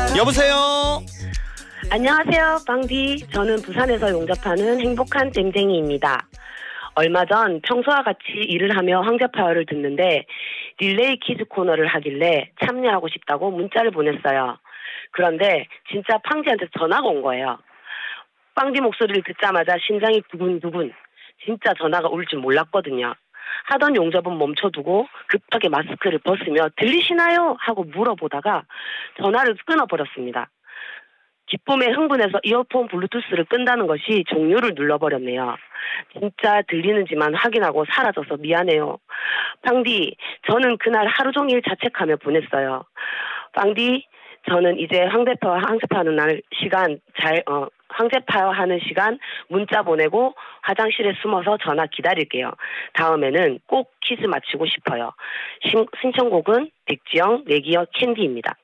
여보세요. 안녕하세요, 빵디. 저는 부산에서 용접하는 행복한 땡땡이입니다. 얼마 전 평소와 같이 일을 하며 황제파워를 듣는데 릴레이 퀴즈 코너를 하길래 참여하고 싶다고 문자를 보냈어요. 그런데 진짜 팡지한테 전화가 온 거예요. 빵디 목소리를 듣자마자 심장이 두근두근. 진짜 전화가 올 줄 몰랐거든요. 하던 용접은 멈춰두고 급하게 마스크를 벗으며 들리시나요? 하고 물어보다가 전화를 끊어버렸습니다. 기쁨에 흥분해서 이어폰 블루투스를 끈다는 것이 종료를 눌러버렸네요. 진짜 들리는지만 확인하고 사라져서 미안해요. 빵디, 저는 그날 하루 종일 자책하며 보냈어요. 빵디, 저는 이제 황제파하는 날 시간 황제파하는 시간 문자 보내고 화장실에 숨어서 전화 기다릴게요. 다음에는 꼭 퀴즈 맞추고 싶어요. 신청곡은 백지영, 레기어, 캔디입니다.